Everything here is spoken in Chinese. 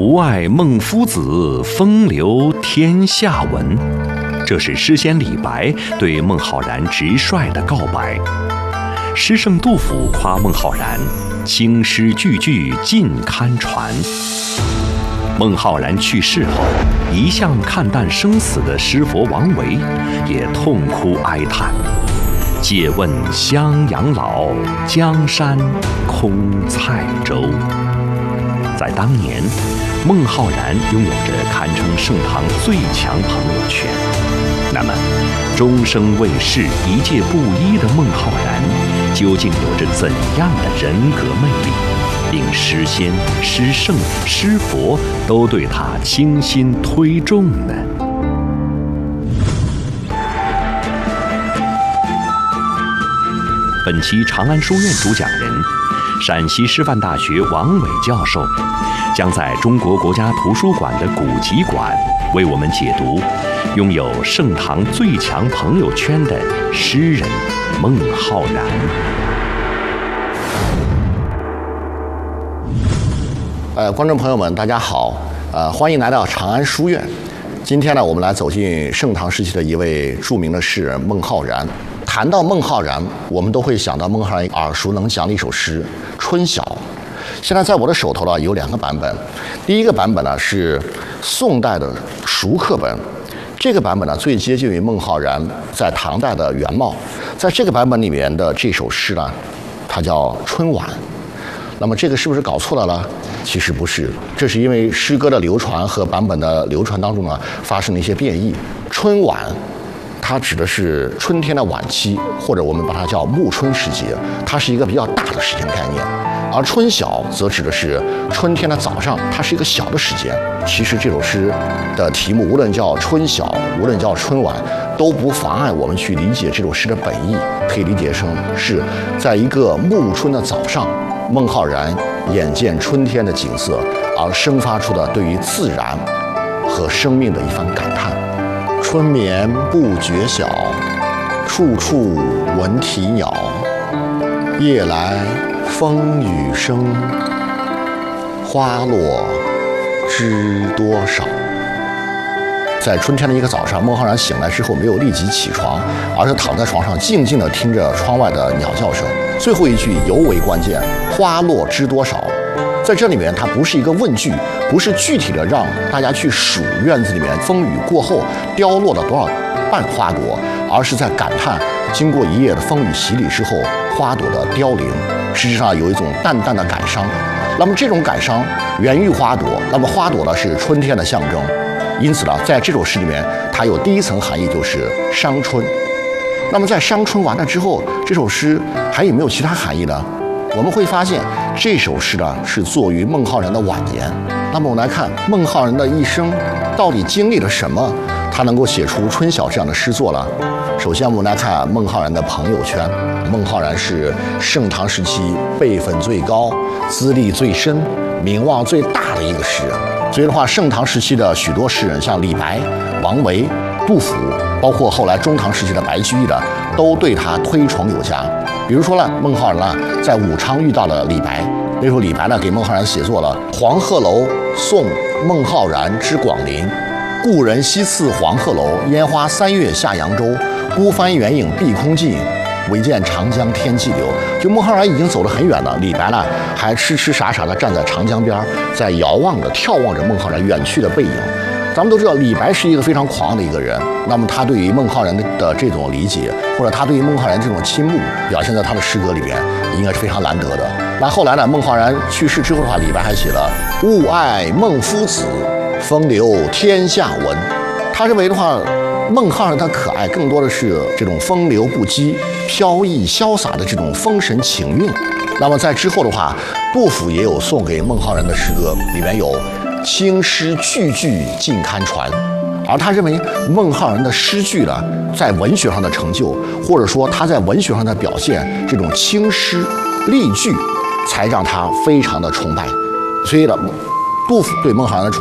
吾爱孟夫子，风流天下闻。这是诗仙李白对孟浩然直率的告白。诗圣杜甫夸孟浩然青诗句句尽堪传。孟浩然去世后，一向看淡生死的诗佛王维也痛哭哀叹：借问襄阳老，江山空塞州。在当年，孟浩然拥有着堪称盛唐最强朋友圈。那么，终生为世、一介布衣的孟浩然，究竟有着怎样的人格魅力，令诗仙、诗圣、诗佛都对他倾心推重呢？本期长安书院主讲人，陕西师范大学王伟教授，将在中国国家图书馆的古籍馆为我们解读拥有盛唐最强朋友圈的诗人孟浩然。 观众朋友们，大家好，欢迎来到长安书院。今天呢，我们来走进盛唐时期的一位著名的诗人孟浩然。谈到孟浩然，我们都会想到孟浩然耳熟能详的一首诗《春晓》。现在在我的手头呢有两个版本，第一个版本呢是宋代的熟刻本，这个版本呢最接近于孟浩然在唐代的原貌。在这个版本里面的这首诗呢，它叫《春晚》。那么这个是不是搞错了呢？其实不是，这是因为诗歌的流传和版本的流传当中呢发生了一些变异。春晚它指的是春天的晚期，或者我们把它叫暮春时节，它是一个比较大的时间概念。而春晓则指的是春天的早上，它是一个小的时间。其实这首诗的题目无论叫春晓，无论叫春晚，都不妨碍我们去理解这首诗的本意，可以理解成是在一个暮春的早上，孟浩然眼见春天的景色，而生发出的对于自然和生命的一番感叹。春眠不觉晓，处处闻啼鸟。夜来风雨声，花落知多少。在春天的一个早上，孟浩然醒来之后没有立即起床，而是躺在床上静静地听着窗外的鸟叫声。最后一句尤为关键，花落知多少。在这里面，它不是一个问句，不是具体的让大家去数院子里面风雨过后凋落了多少瓣花朵，而是在感叹经过一夜的风雨洗礼之后，花朵的凋零，实际上有一种淡淡的感伤。那么这种感伤源于花朵，那么花朵呢是春天的象征，因此呢，在这首诗里面，它有第一层含义，就是伤春。那么在伤春完了之后，这首诗还有没有其他含义呢？我们会发现这首诗呢是作于孟浩然的晚年。那么我们来看孟浩然的一生到底经历了什么，他能够写出《春晓》这样的诗作了。首先我们来看孟浩然的朋友圈。孟浩然是盛唐时期辈分最高、资历最深、名望最大的一个诗人。所以的话，盛唐时期的许多诗人，像李白、王维、杜甫，包括后来中唐时期的白居易的，都对他推崇有加。比如说呢，孟浩然呢在武昌遇到了李白，那时候李白呢给孟浩然写作了《黄鹤楼送孟浩然之广陵》，故人西次黄鹤楼，烟花3月下扬州。孤帆远影碧空尽，唯见长江天际流。就孟浩然已经走得很远了，李白呢还痴痴傻傻地站在长江边，在遥望着、眺望着孟浩然远去的背影。咱们都知道，李白是一个非常狂的一个人，那么他对于孟浩然的这种理解，或者他对于孟浩然这种倾慕，表现在他的诗歌里边，应该是非常难得的。那后来呢，孟浩然去世之后的话，李白还写了“吾爱孟夫子，风流天下闻”。他认为的话，孟浩然他可爱更多的是这种风流不羁、飘逸潇洒的这种风神情韵。那么在之后的话，杜甫也有送给孟浩然的诗歌，里面有青诗句句尽堪传。而他认为孟浩然的诗句呢，在文学上的成就，或者说他在文学上的表现，这种青诗丽句，才让他非常的崇拜。所以呢，杜甫对孟浩然的崇